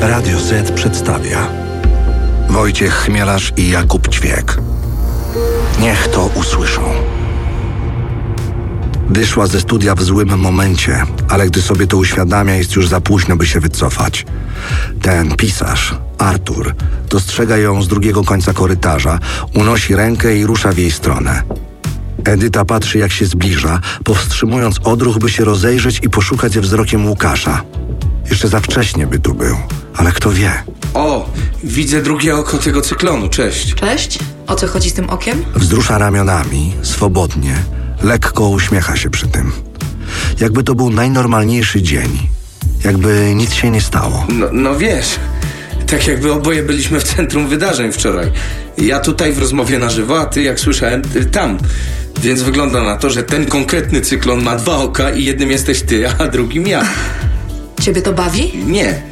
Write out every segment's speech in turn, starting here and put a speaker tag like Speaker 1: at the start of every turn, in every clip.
Speaker 1: Radio Z przedstawia Wojciech Chmielarz i Jakub Ćwiek. Niech to usłyszą. Wyszła ze studia w złym momencie, ale gdy sobie to uświadamia, jest już za późno, by się wycofać. Ten pisarz, Artur, dostrzega ją z drugiego końca korytarza, unosi rękę i rusza w jej stronę. Edyta patrzy, jak się zbliża, powstrzymując odruch, by się rozejrzeć i poszukać wzrokiem Łukasza. Jeszcze za wcześnie by tu był, ale kto wie.
Speaker 2: O, widzę drugie oko tego cyklonu, cześć.
Speaker 3: Cześć? O co chodzi z tym okiem?
Speaker 1: Wzrusza ramionami, swobodnie, lekko uśmiecha się przy tym. Jakby to był najnormalniejszy dzień. Jakby nic się nie stało.
Speaker 2: No wiesz, tak jakby oboje byliśmy w centrum wydarzeń wczoraj. Ja tutaj w rozmowie na żywo, a ty, jak słyszałem, tam. Więc wygląda na to, że ten konkretny cyklon ma dwa oka i jednym jesteś ty, a drugim ja.
Speaker 3: Ciebie to bawi?
Speaker 2: Nie.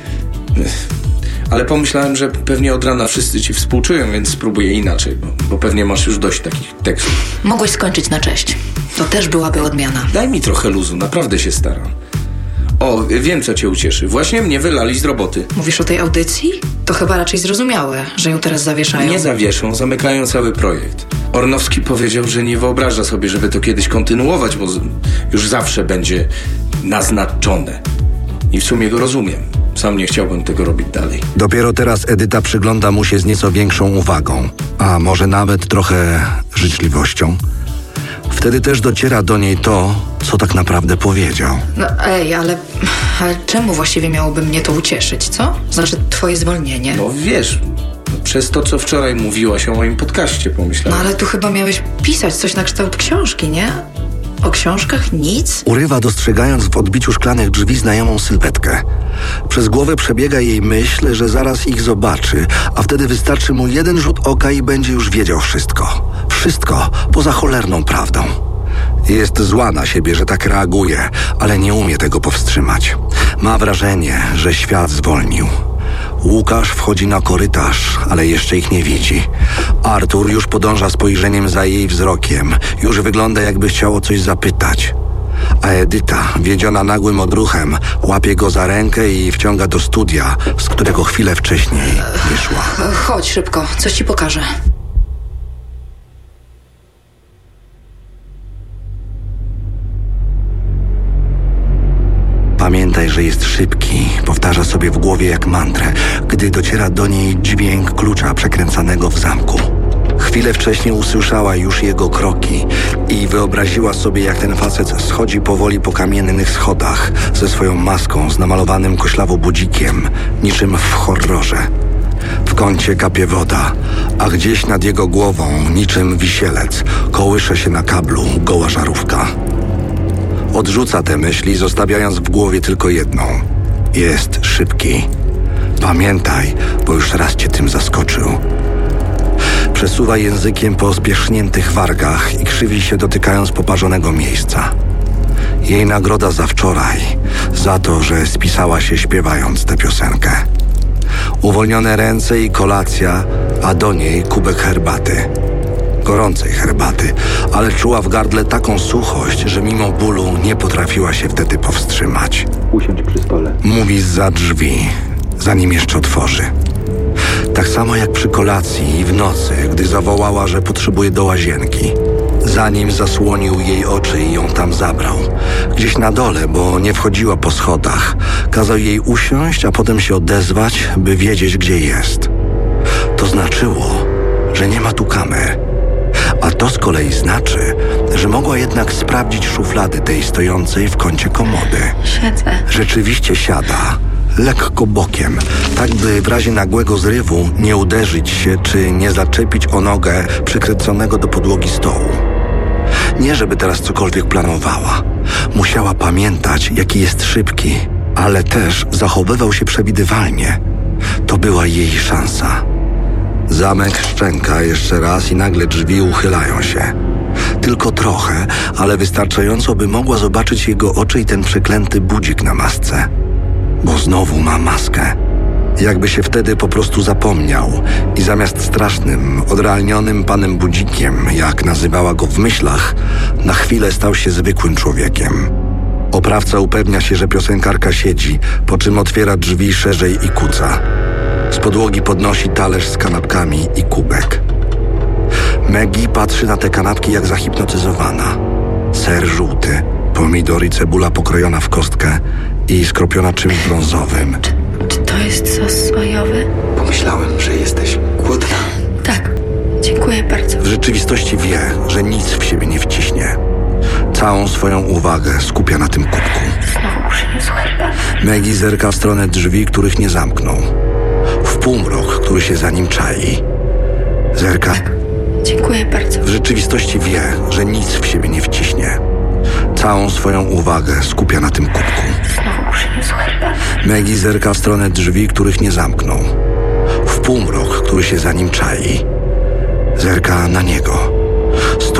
Speaker 2: Ale pomyślałem, że pewnie od rana wszyscy ci współczują, więc spróbuję inaczej, bo pewnie masz już dość takich tekstów.
Speaker 3: Mogłeś skończyć na cześć. To też byłaby odmiana.
Speaker 2: Daj mi trochę luzu, naprawdę się staram. O, wiem, co cię ucieszy. Właśnie mnie wylali z roboty.
Speaker 3: Mówisz o tej audycji? To chyba raczej zrozumiałe, że ją teraz zawieszają.
Speaker 2: Nie zawieszą, zamykają cały projekt. Ornowski powiedział, że nie wyobraża sobie, żeby to kiedyś kontynuować, bo już zawsze będzie naznaczone. I w sumie go rozumiem. Sam nie chciałbym tego robić dalej.
Speaker 1: Dopiero teraz Edyta przygląda mu się z nieco większą uwagą, a może nawet trochę życzliwością. Wtedy też dociera do niej to, co tak naprawdę powiedział.
Speaker 3: No ale czemu właściwie miałoby mnie to ucieszyć, co? Znaczy twoje zwolnienie.
Speaker 2: No wiesz, przez to, co wczoraj mówiłaś o moim podcaście, pomyślałem.
Speaker 3: No ale tu chyba miałeś pisać coś na kształt książki, nie? O książkach nic?
Speaker 1: Urywa, dostrzegając w odbiciu szklanych drzwi znajomą sylwetkę. Przez głowę przebiega jej myśl, że zaraz ich zobaczy, a wtedy wystarczy mu jeden rzut oka i będzie już wiedział wszystko. Wszystko poza cholerną prawdą. Jest zła na siebie, że tak reaguje, ale nie umie tego powstrzymać. Ma wrażenie, że świat zwolnił. Łukasz wchodzi na korytarz, ale jeszcze ich nie widzi. Artur już podąża spojrzeniem za jej wzrokiem. Już wygląda, jakby chciał o coś zapytać. A Edyta, wiedziona nagłym odruchem, łapie go za rękę i wciąga do studia, z którego chwilę wcześniej wyszła.
Speaker 3: Chodź szybko, coś ci pokażę.
Speaker 1: Pamiętaj, że jest szybki, powtarza sobie w głowie jak mantrę, gdy dociera do niej dźwięk klucza przekręcanego w zamku. Chwilę wcześniej usłyszała już jego kroki i wyobraziła sobie, jak ten facet schodzi powoli po kamiennych schodach ze swoją maską z namalowanym koślawo budzikiem, niczym w horrorze. W kącie kapie woda, a gdzieś nad jego głową, niczym wisielec, kołysze się na kablu goła żarówka. Odrzuca te myśli, zostawiając w głowie tylko jedną. Jest szybki. Pamiętaj, bo już raz cię tym zaskoczył. Przesuwa językiem po spierzchniętych wargach i krzywi się, dotykając poparzonego miejsca. Jej nagroda za wczoraj, za to, że spisała się śpiewając tę piosenkę. Uwolnione ręce i kolacja, a do niej kubek herbaty. Gorącej herbaty, ale czuła w gardle taką suchość, że mimo bólu nie potrafiła się wtedy powstrzymać.
Speaker 2: Usiądź przy stole.
Speaker 1: Mówi zza drzwi, zanim jeszcze otworzy. Tak samo jak przy kolacji i w nocy, gdy zawołała, że potrzebuje do łazienki. Zanim zasłonił jej oczy i ją tam zabrał. Gdzieś na dole, bo nie wchodziła po schodach. Kazał jej usiąść, a potem się odezwać, by wiedzieć, gdzie jest. To znaczyło, że nie ma tu kamer. A to z kolei znaczy, że mogła jednak sprawdzić szuflady tej stojącej w kącie komody.
Speaker 3: Siedzę.
Speaker 1: Rzeczywiście siada, lekko bokiem, tak by w razie nagłego zrywu nie uderzyć się czy nie zaczepić o nogę przykręconego do podłogi stołu. Nie żeby teraz cokolwiek planowała. Musiała pamiętać, jaki jest szybki, ale też zachowywał się przewidywalnie. To była jej szansa. Zamek szczęka jeszcze raz i nagle drzwi uchylają się. Tylko trochę, ale wystarczająco, by mogła zobaczyć jego oczy i ten przeklęty budzik na masce. Bo znowu ma maskę. Jakby się wtedy po prostu zapomniał i zamiast strasznym, odrealnionym panem budzikiem, jak nazywała go w myślach, na chwilę stał się zwykłym człowiekiem. Oprawca upewnia się, że piosenkarka siedzi, po czym otwiera drzwi szerzej i kuca. Z podłogi podnosi talerz z kanapkami i kubek. Maggie patrzy na te kanapki jak zahipnotyzowana. Ser żółty, pomidor i cebula pokrojona w kostkę i skropiona czymś brązowym.
Speaker 3: Czy to jest sos sojowy?
Speaker 1: Pomyślałem, że jesteś głodna.
Speaker 3: Tak, dziękuję bardzo.
Speaker 1: W rzeczywistości wie, że nic w siebie nie wciśnie. Całą swoją uwagę skupia na tym kubku.
Speaker 3: Znowu przyniósł herbatę.
Speaker 1: Maggie zerka w stronę drzwi, których nie zamknął. W półmrok, który się za nim czai. Zerka.
Speaker 3: Dziękuję bardzo.
Speaker 1: W rzeczywistości wie, że nic w siebie nie wciśnie. Całą swoją uwagę skupia na tym kubku.
Speaker 3: Znowu przyniósł herbatę.
Speaker 1: Maggie zerka w stronę drzwi, których nie zamknął. W półmrok, który się za nim czai. Zerka na niego.